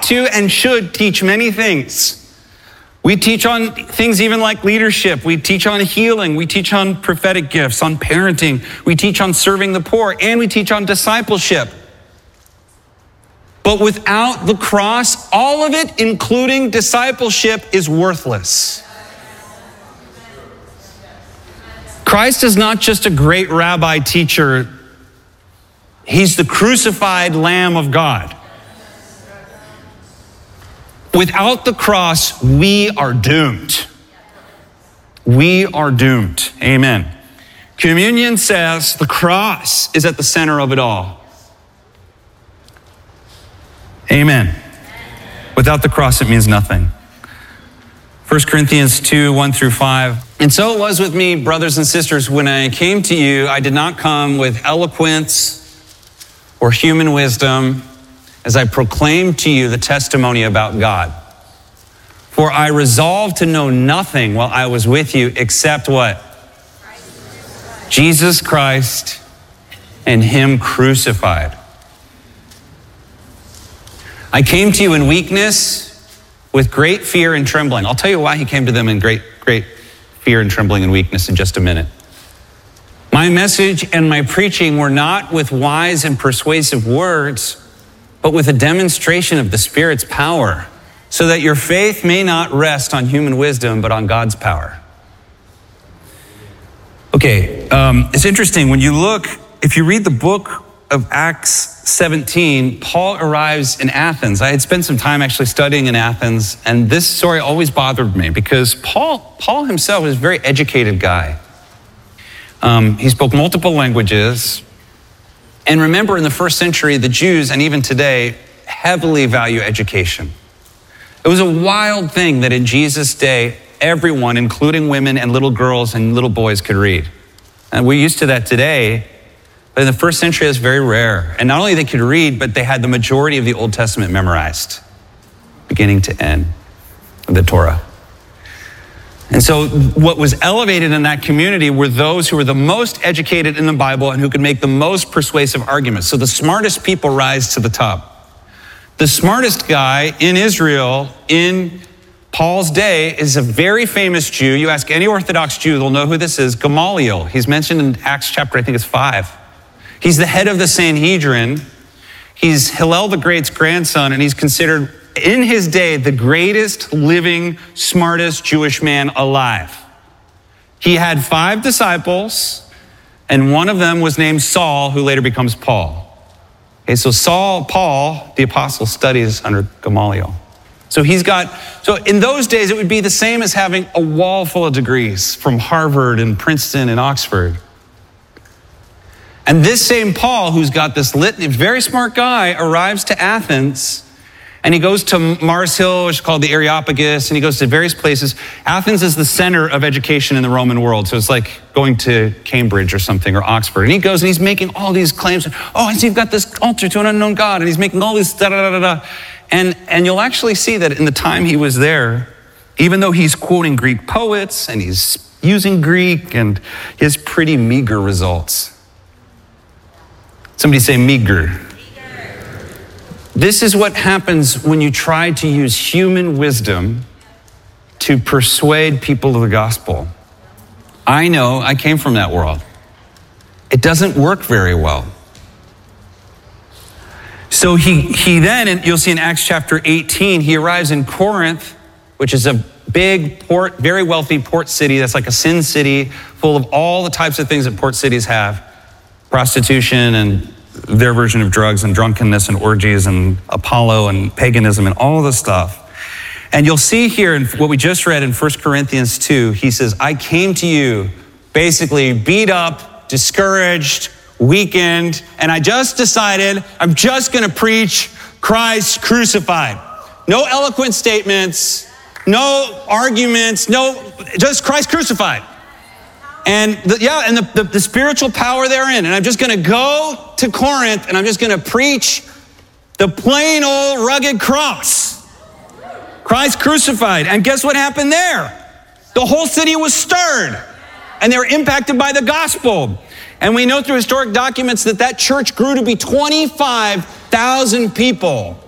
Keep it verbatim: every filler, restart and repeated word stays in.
to and should teach many things. We teach on things even like leadership. We teach on healing. We teach on prophetic gifts, on parenting. We teach on serving the poor, and we teach on discipleship. But without the cross, all of it, including discipleship, is worthless. Christ is not just a great rabbi teacher. He's the crucified Lamb of God. Without the cross, we are doomed. We are doomed. Amen. Communion says the cross is at the center of it all. Amen. Without the cross, it means nothing. First Corinthians two, one through five. And so it was with me, brothers and sisters, when I came to you, I did not come with eloquence or human wisdom, as I proclaimed to you the testimony about God. For I resolved to know nothing while I was with you except what? Christ. Jesus Christ and Him crucified. I came to you in weakness with great fear and trembling. I'll tell you why He came to them in great, great fear and trembling and weakness in just a minute. My message and my preaching were not with wise and persuasive words, but with a demonstration of the Spirit's power, so that your faith may not rest on human wisdom, but on God's power. Okay, um, it's interesting. When you look, if you read the book of Acts seventeen, Paul arrives in Athens. I had spent some time actually studying in Athens, and this story always bothered me because Paul, Paul himself was a very educated guy. Um, he spoke multiple languages. And remember, in the first century, the Jews, and even today, heavily value education. It was a wild thing that in Jesus' day, everyone, including women and little girls and little boys, could read. And we're used to that today, but in the first century, it was very rare. And not only they could read, but they had the majority of the Old Testament memorized, beginning to end, the Torah. And so what was elevated in that community were those who were the most educated in the Bible and who could make the most persuasive arguments. So the smartest people rise to the top. The smartest guy in Israel in Paul's day is a very famous Jew. You ask any Orthodox Jew, they'll know who this is, Gamaliel. He's mentioned in Acts chapter, I think it's five. He's the head of the Sanhedrin. He's Hillel the Great's grandson, and he's considered in his day, the greatest living, smartest Jewish man alive. He had five disciples, and one of them was named Saul, who later becomes Paul. Okay, so Saul, Paul, the apostle, studies under Gamaliel. So he's got, so in those days, it would be the same as having a wall full of degrees from Harvard and Princeton and Oxford. And this same Paul, who's got this litany, very smart guy, arrives to Athens. And he goes to Mars Hill, which is called the Areopagus, and he goes to various places. Athens is the center of education in the Roman world. So it's like going to Cambridge or something, or Oxford. And he goes and he's making all these claims. Oh, and so you've got this altar to an unknown God, and he's making all this da da da da da. And, and you'll actually see that in the time he was there, even though he's quoting Greek poets and he's using Greek, and he has pretty meager results. Somebody say meager. This is what happens when you try to use human wisdom to persuade people of the gospel. I know, I came from that world. It doesn't work very well. So he, he then, and you'll see in Acts chapter eighteen, he arrives in Corinth, which is a big port, very wealthy port city that's like a sin city, full of all the types of things that port cities have. Prostitution and their version of drugs and drunkenness and orgies and Apollo and paganism and all this stuff. And you'll see here in what we just read in First Corinthians two, he says, I came to you basically beat up, discouraged, weakened, and I just decided I'm just gonna preach Christ crucified. No eloquent statements, no arguments, no, just Christ crucified. And the, yeah, and the, the, the spiritual power therein. And I'm just going to go to Corinth and I'm just going to preach the plain old rugged cross. Christ crucified. And guess what happened there? The whole city was stirred and they were impacted by the gospel. And we know through historic documents that that church grew to be twenty-five thousand people.